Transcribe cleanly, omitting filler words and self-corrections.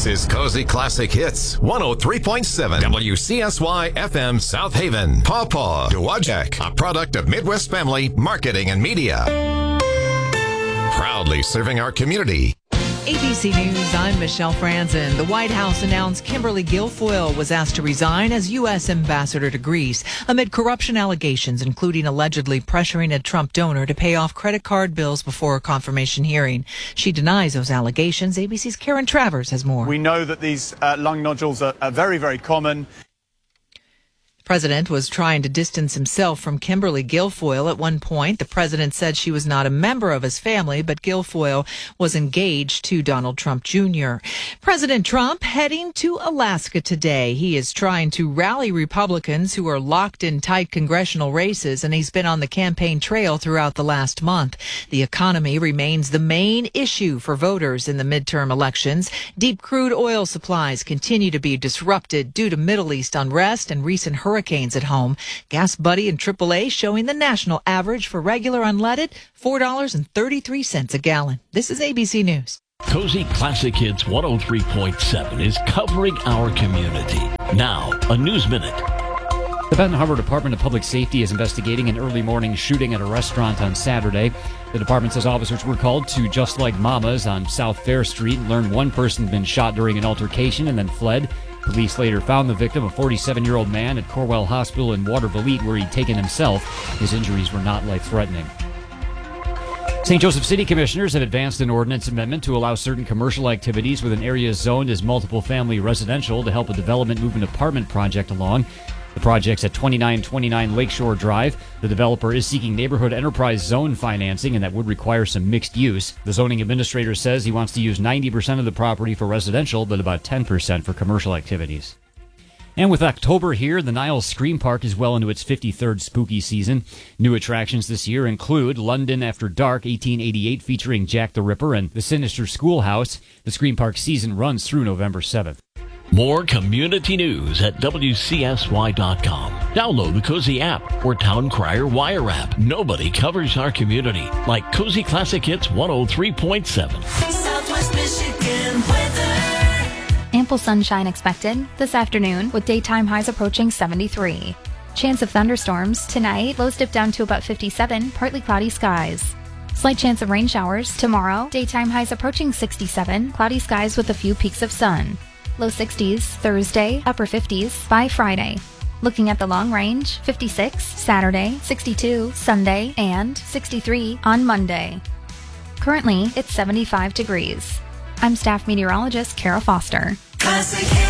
This is Cozy Classic Hits 103.7 WCSY FM South Haven. Pawpaw Dowagiac, a product of Midwest Family Marketing and Media. Proudly serving our community. ABC News, I'm Michelle Franzen. The White House announced Kimberly Guilfoyle was asked to resign as U.S. ambassador to Greece amid corruption allegations, including allegedly pressuring a Trump donor to pay off credit card bills before a confirmation hearing. She denies those allegations. ABC's Karen Travers has more. We know that these lung nodules are very, very common. The president was trying to distance himself from Kimberly Guilfoyle. At one point, the president said she was not a member of his family, but Guilfoyle was engaged to Donald Trump Jr. President Trump heading to Alaska today. He is trying to rally Republicans who are locked in tight congressional races, and he's been on the campaign trail throughout the last month. The economy remains the main issue for voters in the midterm elections. Deep crude oil supplies continue to be disrupted due to Middle East unrest and recent hurricanes at home. Gas Buddy and AAA showing the national average for regular unleaded $4.33 a gallon. This is ABC News. Cozy Classic Hits 103.7 is covering our community. Now, a News Minute. The Benton Harbor Department of Public Safety is investigating an early morning shooting at a restaurant on Saturday. The department says officers were called to Just Like Mama's on South Fair Street and learned one person had been shot during an altercation and then fled. Police later found the victim, a 47-year-old man, at Corwell Hospital in Watervliet, where he'd taken himself. His injuries were not life-threatening. St. Joseph City Commissioners have advanced an ordinance amendment to allow certain commercial activities within areas zoned as multiple-family residential to help a development move an apartment project along. The project's at 2929 Lakeshore Drive. The developer is seeking neighborhood enterprise zone financing, and that would require some mixed use. The zoning administrator says he wants to use 90% of the property for residential, but about 10% for commercial activities. And with October here, the Niles Scream Park is well into its 53rd spooky season. New attractions this year include London After Dark 1888 featuring Jack the Ripper and The Sinister Schoolhouse. The Scream Park season runs through November 7th. More community news at WCSY.com. Download the Cozy app or Town Crier Wire app. Nobody covers our community like Cozy Classic Hits 103.7. Southwest Michigan weather. Ample sunshine expected this afternoon with daytime highs approaching 73. Chance of thunderstorms tonight, lows dip down to about 57, partly cloudy skies. Slight chance of rain showers tomorrow, daytime highs approaching 67, cloudy skies with a few peaks of sun. Low 60s Thursday, upper 50s by Friday. Looking at the long range, 56 Saturday, 62 Sunday, and 63 on Monday. Currently, it's 75 degrees. I'm staff meteorologist Kara Foster. Classic